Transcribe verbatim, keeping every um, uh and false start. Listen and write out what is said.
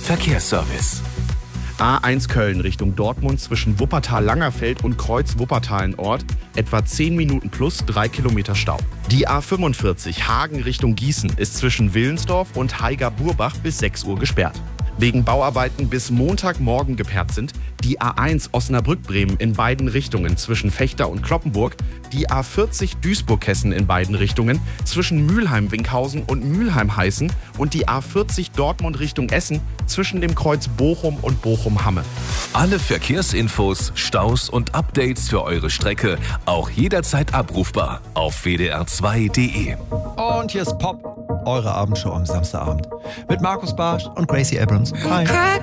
Verkehrsservice. A eins Köln Richtung Dortmund zwischen Wuppertal-Langerfeld und Kreuz-Wuppertal-Nord. Etwa zehn Minuten plus drei Kilometer Stau. Die A fünfundvierzig Hagen Richtung Gießen ist zwischen Willensdorf und Haiger-Burbach bis sechs Uhr gesperrt. Wegen Bauarbeiten bis Montagmorgen geperrt sind die A eins Osnabrück-Bremen in beiden Richtungen zwischen Vechta und Cloppenburg, die A vierzig Duisburg-Hessen in beiden Richtungen zwischen Mülheim-Winkhausen und Mülheim-Heißen und die A vierzig Dortmund Richtung Essen zwischen dem Kreuz Bochum und Bochum-Hamme. Alle Verkehrsinfos, Staus und Updates für eure Strecke auch jederzeit abrufbar auf w d r zwei punkt d e. Und hier ist Pop, eure Abendshow am Samstagabend mit Markus Barsch und Gracie Abrams. Hi.